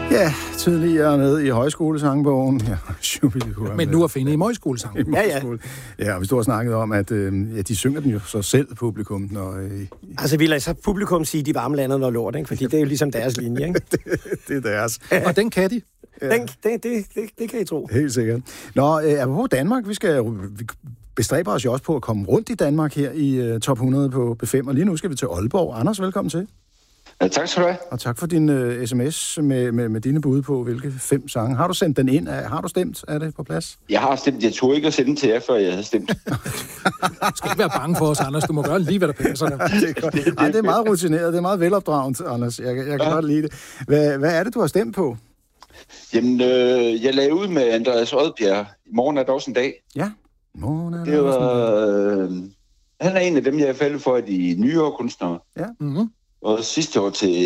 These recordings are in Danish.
Ja, tidligere med i højskolesangbogen. Ja, men nu er finde i møgskolesangen. Ja, og vi stod og snakkede om, at de synger den jo så selv, publikum. Når, altså, vi lader så publikum sige, de varme lander noget lort, ikke? Fordi det er jo ligesom deres linje, ikke? det er deres. Og den kan de. Ja. Det kan I tro. Helt sikkert. Nå, apropos Danmark, vi bestræber os jo også på at komme rundt i Danmark her i top 100 på B5, og lige nu skal vi til Aalborg. Anders, velkommen til. Ja, tak skal du have. Og tak for din sms med dine bud på, hvilke 5 sange. Har du sendt den ind? Har du stemt? Er det på plads? Jeg har stemt. Jeg tog ikke at sende den til jer, før jeg havde stemt. Du skal ikke være bange for os, Anders. Du må gøre lige, hvad der passer dig. Det er meget rutineret. Det er meget velopdragent, Anders. Jeg kan godt lide det. Hvad er det, du har stemt på? Jamen, jeg lagde ud med Andreas Odbjerg. I morgen er der også en dag. Ja, det var... han er en af dem, jeg er faldet for, de nyere kunstnere. Ja. Mm-hmm. Og sidste år til...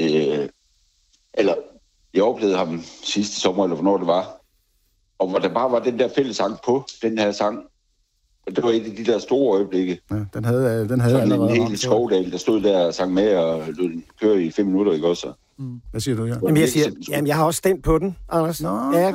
Eller, jeg oplevede ham sidste sommer, eller hvornår det var. Og hvor der bare var den der fællesang på den her sang. Og det var et af de der store øjeblikke. Ja, den havde allerede... En hel skovdal, der stod der og sang med og kørte i 5 minutter, ikke også? Hvad siger du, ja? Jamen, jeg har også stemt på den, Anders. Nå, jeg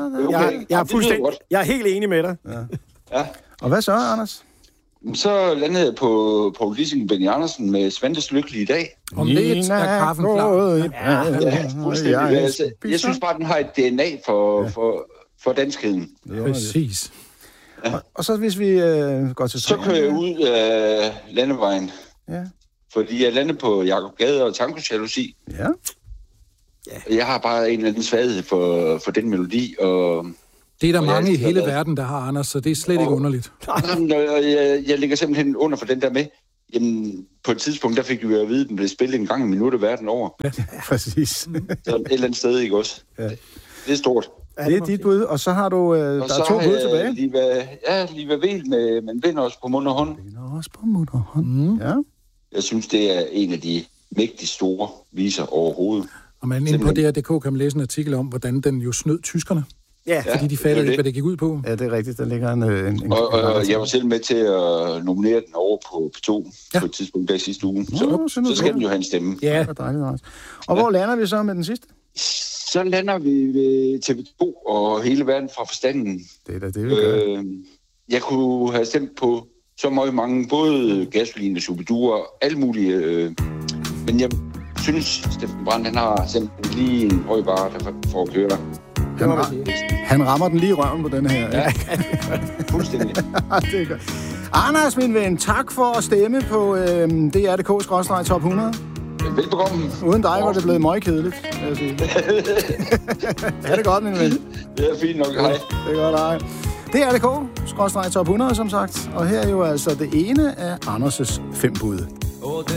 er helt enig med dig. Ja. Og hvad så, Anders? Så landede jeg på Poul Dissing og Benny Andersen med Svantes Lykkelige Dag. Om lidt er kaffen klar. Ja, fuldstændig. Jeg synes bare, den har et DNA for danskheden. Præcis. Ja. Og så hvis vi går til... Så kører jeg ud af landevejen. Ja. Fordi jeg landede på Jakob Gade og Tango Jalousi. Ja. Jeg har bare en eller anden svaghed for den melodi, og... Det er der mange i hele verden, der har, Anders, så det er slet ikke underligt. Jeg ligger simpelthen under for den der med. Jamen, på et tidspunkt, der fik vi jo at vide, at den blev spillet en gang i minuttet verden over. Ja, præcis. Så et eller andet sted, ikke også? Ja. Det er stort. Det er dit bud, og så har du... der er 2 bud tilbage. Liva Vel med Man vinder os på mund og hånd. Vinder os på mund og hånd, ja. Jeg synes, det er en af de mægtig store viser overhovedet. Og man inde på DR.dk kan man læse en artikel om, hvordan den jo snød tyskerne. Ja, fordi de fattede ikke, hvad det gik ud på. Ja, det er rigtigt. Der ligger en og jeg var selv med til at nominere den over på P2 på et tidspunkt der sidste uge. Så skal den jo have en stemme. Ja, det er dejligt. Og hvor lander vi så med den sidste? Så lander vi ved TV2 og hele verden fra forstanden. Det er da det, vi gør. Jeg kunne have stemt på så mange, både Gasolin og Shubidua og alle mulige. Men jeg synes, Steffen Brandt, han har simpelthen lige en høj bar, der får at køre. Han rammer den lige i røven på denne her. Ja, fuldstændig. Det er godt. Anders, min ven, tak for at stemme på DR.dk/top 100. Velbekomme. Uden dig var det blevet møgkedeligt, vil jeg sige. Ja, det er godt, min ven. Det er fint nok, hej. Det er godt, hej. DR.dk/top 100, som sagt. Og her er jo altså det ene af Anders' 5 bud.